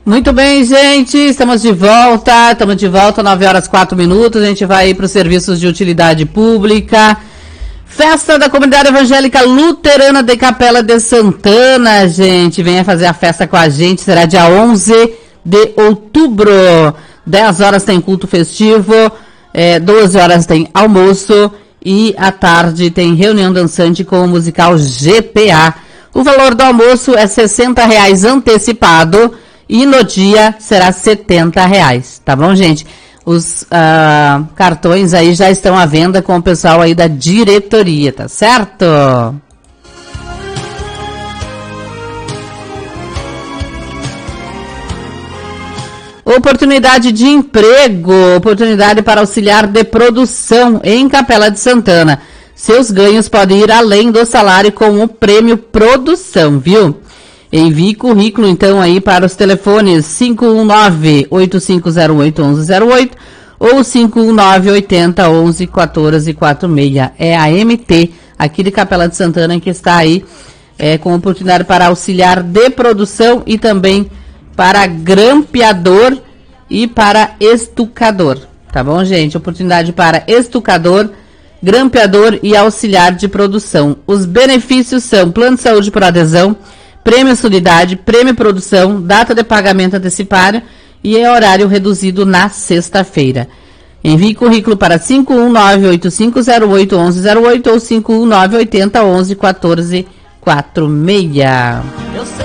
Muito bem, gente, estamos de volta, 9h04, a gente vai para os serviços de utilidade pública. Festa da Comunidade Evangélica Luterana de Capela de Santana, gente, venha fazer a festa com a gente, será dia 11 de outubro, 10 horas tem culto festivo, 12 horas tem almoço e à tarde tem reunião dançante com o musical GPA. O valor do almoço é R$60 antecipado e no dia será R$70, tá bom, gente? Os cartões aí já estão à venda com o pessoal aí da diretoria, tá certo? Oportunidade de emprego, oportunidade para auxiliar de produção em Capela de Santana. Seus ganhos podem ir além do salário com o prêmio produção, viu? Envie currículo, então, aí para os telefones 519-8508-1108 ou 519-8011-1446. É a MT, aqui de Capela de Santana, que está aí com oportunidade para auxiliar de produção e também para grampeador e para estucador. Tá bom, gente? Oportunidade para estucador, grampeador e auxiliar de produção. Os benefícios são plano de saúde por adesão, prêmio Solidade, prêmio Produção, data de pagamento antecipado e horário reduzido na sexta-feira. Envie currículo para 519-8508-1108 ou 519-8011-1446.